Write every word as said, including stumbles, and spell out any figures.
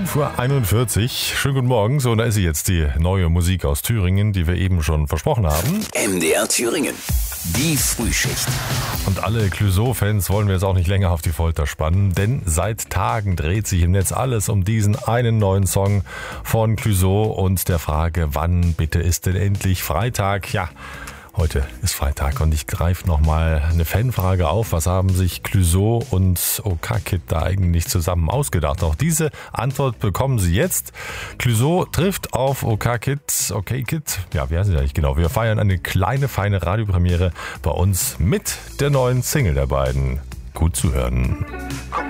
fünf Uhr einundvierzig. Schönen guten Morgen. So, und da ist sie jetzt, die neue Musik aus Thüringen, die wir eben schon versprochen haben. M D R Thüringen. Die Frühschicht. Und alle Clouseau-Fans wollen wir jetzt auch nicht länger auf die Folter spannen, denn seit Tagen dreht sich im Netz alles um diesen einen neuen Song von Clouseau und der Frage, wann bitte ist denn endlich Freitag? Ja, heute ist Freitag und ich greife nochmal eine Fanfrage auf. Was haben sich Clouseau und Okakid da eigentlich zusammen ausgedacht? Auch diese Antwort bekommen Sie jetzt. Clouseau trifft auf Okakid. Okakid, ja, wie heißt sie eigentlich genau? Wir feiern eine kleine, feine Radiopremiere bei uns mit der neuen Single der beiden. Gut zu hören. Komm